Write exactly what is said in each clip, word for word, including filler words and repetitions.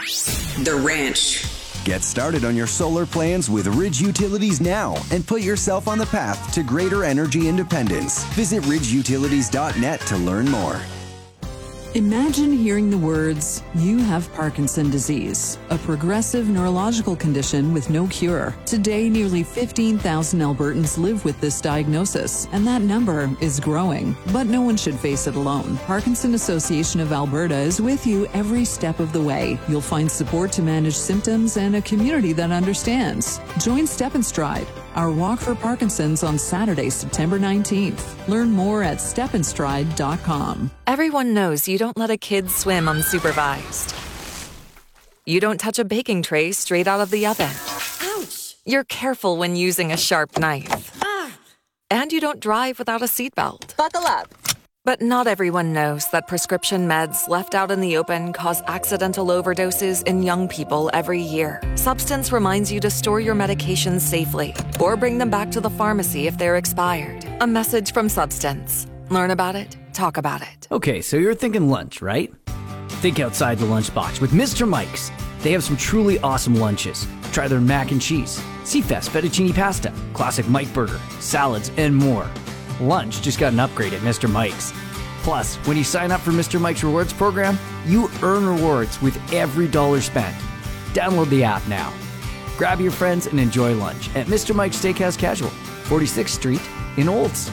The Ranch. Get started on your solar plans with Ridge Utilities now and put yourself on the path to greater energy independence. Visit ridge utilities dot net to learn more. Imagine hearing the words, "You have Parkinson's disease," a progressive neurological condition with no cure. Today, nearly fifteen thousand Albertans live with this diagnosis, and that number is growing. But no one should face it alone. Parkinson Association of Alberta is with you every step of the way. You'll find support to manage symptoms and a community that understands. Join Step and Stride, our walk for Parkinson's on Saturday, September nineteenth. Learn more at step and stride dot com. Everyone knows you don't let a kid swim unsupervised. You don't touch a baking tray straight out of the oven. Ouch! You're careful when using a sharp knife. Ah! And you don't drive without a seatbelt. Buckle up. But not everyone knows that prescription meds left out in the open cause accidental overdoses in young people every year. Substance reminds you to store your medications safely or bring them back to the pharmacy if they're expired. A message from Substance. Learn about it, talk about it. Okay, so you're thinking lunch, right? Think outside the lunchbox with Mister Mike's. They have some truly awesome lunches. Try their mac and cheese, Seafest fettuccine pasta, classic Mike burger, salads, and more. Lunch just got an upgrade at Mister Mike's. Plus, when you sign up for Mister Mike's Rewards program, you earn rewards with every dollar spent. Download the app now. Grab your friends and enjoy lunch at Mister Mike's Steakhouse Casual, forty-sixth Street in Olds.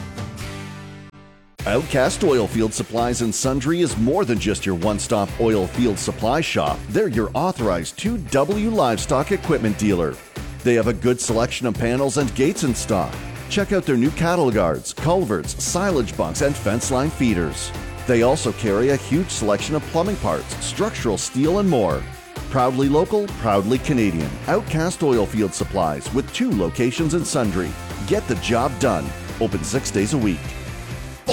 Outcast Oilfield Supplies and Sundry is more than just your one-stop oil field supply shop. They're your authorized two W livestock equipment dealer. They have a good selection of panels and gates in stock. Check out their new cattle guards, culverts, silage bunks, and fence line feeders. They also carry a huge selection of plumbing parts, structural steel, and more. Proudly local, proudly Canadian. Outcast Oilfield Supplies with two locations in Sundry. Get the job done. Open six days a week.